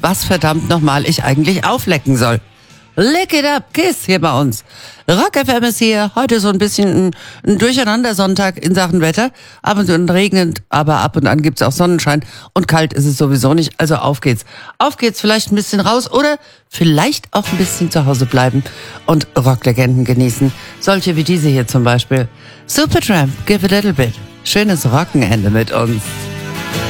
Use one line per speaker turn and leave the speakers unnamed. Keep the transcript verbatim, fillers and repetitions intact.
was verdammt nochmal ich eigentlich auflecken soll. Lick it up, Kiss hier bei uns. Rock F M ist hier. Heute so ein bisschen ein, ein Durcheinander-Sonntag in Sachen Wetter. Ab und zu regnend, aber ab und an gibt's auch Sonnenschein. Und kalt ist es sowieso nicht. Also auf geht's. Auf geht's, vielleicht ein bisschen raus oder vielleicht auch ein bisschen zu Hause bleiben und Rocklegenden genießen. Solche wie diese hier zum Beispiel. Supertramp, give a little bit. Schönes Rockenende mit uns.